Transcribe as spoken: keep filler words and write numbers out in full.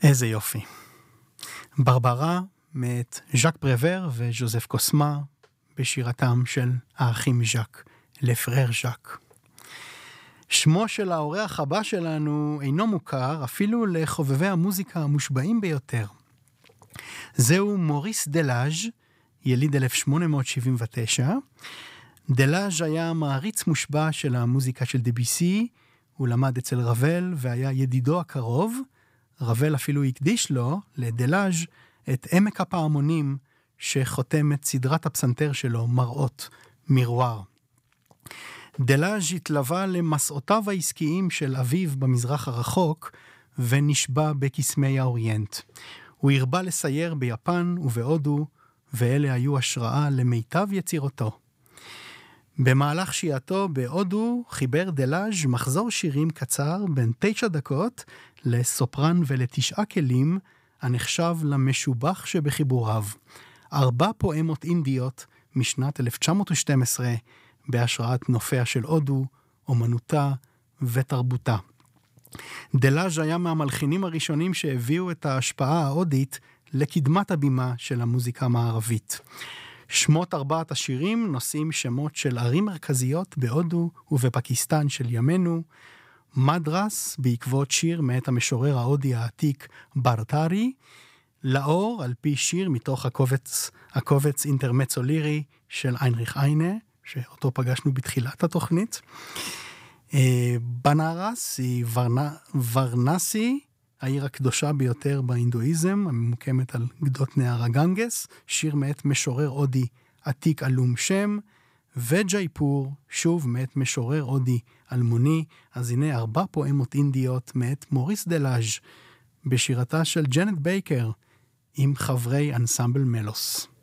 איזה יופי. ברברה מאת ז'אק פרוור וז'וזף קוסמה בשירתם של האחים ז'אק, לפרר ז'אק. שמו של האורח הבא שלנו אינו מוכר אפילו לחובבי המוזיקה המושבעים ביותר. זהו מוריס דלאז', יליד אלף שמונה מאות שבעים ותשע. דלאז' היה מעריץ מושבע של המוזיקה של דביסי, הוא למד אצל רבל והיה ידידו הקרוב. רבל אפילו הקדיש לו, לדלאז', את עמק הפעמונים שחותם את סדרת הפסנתר שלו, מראות מירואר. דלאז' התלווה למסעותיו העסקיים של אביו במזרח הרחוק ונשבע בקסמי האוריינט. הוא הרבה לסייר ביפן ובהודו, ואלה היו השראה למיטב יצירתו. במהלך שהייתו בהודו חיבר דלאז' מחזור שירים קצר בין תשע דקות לסופרן ולתשעה כלים, הנחשב למשובח שבחיבוריו. ארבע פואמות אינדיות משנת אלף תשע מאות ושתים עשרה בהשראת נופיה של הודו, אומנותה ותרבותה. דלאז' היה מהמלחינים הראשונים שהביאו את ההשפעה ההודית לקדמת הבימה של המוזיקה המערבית. שמות ארבעת השירים נושאים שמות של ערים מרכזיות בהודו ובפקיסטן של ימינו. מדרס בעקבות שיר מאת המשורר ההודי העתיק ברטרי, לאור על פי שיר מתוך הקובץ, הקובץ אינטרמצו לירי של איינריך איינה, שאותו פגשנו בתחילת התוכנית. בנארס היא ורנה, ורנסי, העיר הקדושה ביותר בהינדואיזם, הממוקמת על גדות נהר הגנגס, שיר מאת משורר הודי עתיק עלום שם, וג'ייפור, שוב מאת משורר הודי אלמוני. אז הנה ארבע פואמות אינדיות מאת מוריס דלאז' בשירתה של ג'נט בייקר עם חברי אנסמבל מלוס.